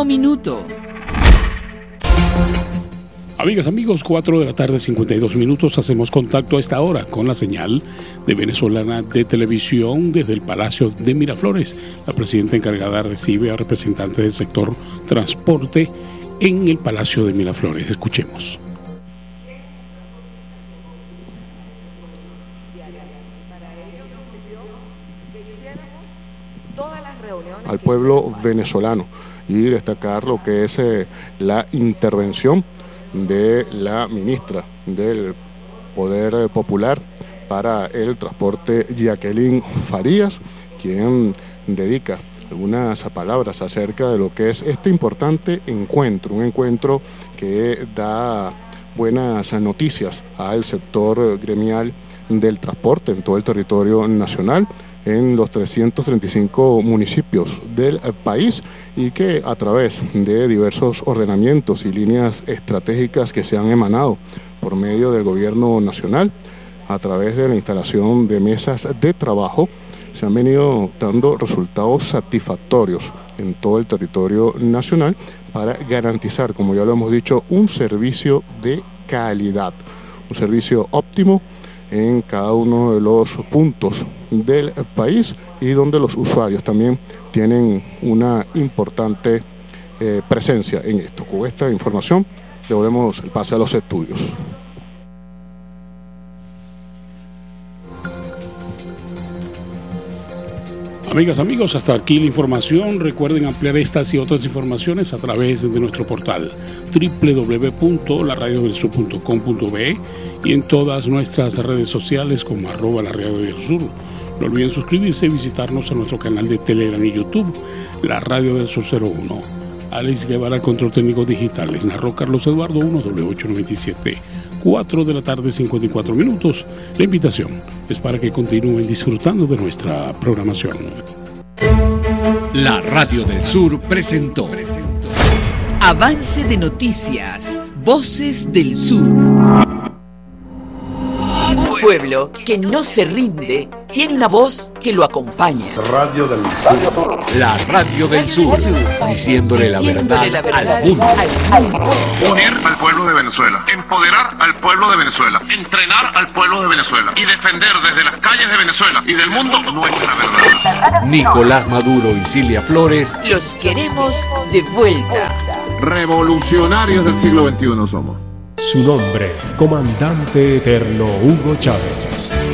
Último minuto. Amigas, amigos, 4 de la tarde, 52 minutos. Hacemos contacto a esta hora con la señal de Venezolana de Televisión desde el Palacio de Miraflores. La presidenta encargada recibe a representantes del sector transporte en el Palacio de Miraflores. Escuchemos. Al pueblo venezolano y destacar lo que es la intervención de la ministra del Poder Popular para el transporte, Jacqueline Farías, quien dedica algunas palabras acerca de lo que es este importante encuentro, un encuentro que da buenas noticias al sector gremial del transporte en todo el territorio nacional, en los 335 municipios del país, y que a través de diversos ordenamientos y líneas estratégicas que se han emanado por medio del gobierno nacional, a través de la instalación de mesas de trabajo, se han venido dando resultados satisfactorios en todo el territorio nacional para garantizar, como ya lo hemos dicho, un servicio de calidad, un servicio óptimo en cada uno de los puntos del país, y donde los usuarios también tienen una importante presencia en esto. Con esta información devolvemos el pase a los estudios. Amigas, amigos, hasta aquí la información. Recuerden ampliar estas y otras informaciones a través de nuestro portal www.laradiodelsur.com.be y en todas nuestras redes sociales como @LaRadioDelSur. No olviden suscribirse y visitarnos en nuestro canal de Telegram y YouTube, La Radio del Sur 01. Alex Guevara, el control técnico digital. Les narró Carlos Eduardo 1W897. 4 de la tarde, 54 minutos. La invitación es para que continúen disfrutando de nuestra programación. La Radio del Sur presentó Avance de Noticias, Voces del Sur. Un pueblo que no se rinde tiene una voz que lo acompaña. Radio del Sur. La Radio del Sur, diciéndole la verdad al mundo. Unir al pueblo de Venezuela, empoderar al pueblo de Venezuela, entrenar al pueblo de Venezuela y defender desde las calles de Venezuela y del mundo nuestra verdad. Nicolás Maduro y Cilia Flores los queremos de vuelta. Revolucionarios del siglo XXI somos. Su nombre, Comandante Eterno Hugo Chávez.